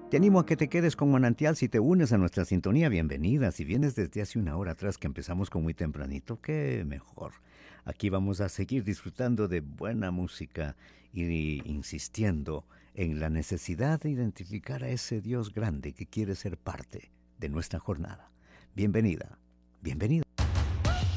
Te animo a que te quedes con Manantial si te unes a nuestra sintonía. Bienvenida. Si vienes desde hace una hora atrás que empezamos con muy tempranito, qué mejor. Aquí vamos a seguir disfrutando de buena música y insistiendo en la necesidad de identificar a ese Dios grande que quiere ser parte de nuestra jornada. Bienvenida. Bienvenido.